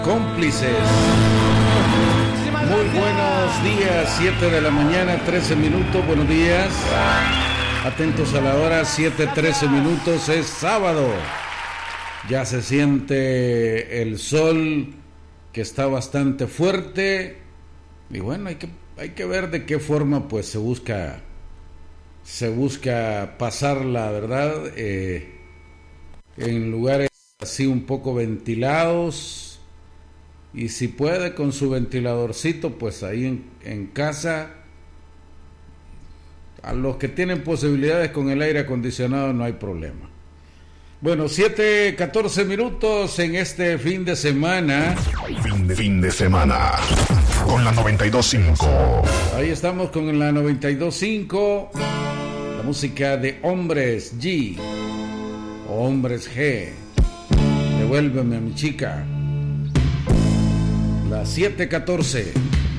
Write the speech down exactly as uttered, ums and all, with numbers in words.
Cómplices. Muy buenos días, siete de la mañana, trece minutos, buenos días. Atentos a la hora, siete trece minutos, es sábado. Ya se siente el sol que está bastante fuerte. Y bueno, hay que, hay que ver de qué forma pues se busca, se busca pasarla, ¿verdad? Eh, en lugares así un poco ventilados. Y si puede con su ventiladorcito, pues ahí en, en casa. A los que tienen posibilidades con el aire acondicionado no hay problema. Bueno, siete catorce minutos en este fin de semana. Fin de, fin de semana con la noventa y dos cinco. Ahí estamos con la noventa y dos cinco. La música de Hombres G o Hombres G. Devuélveme a mi chica. Las siete catorce.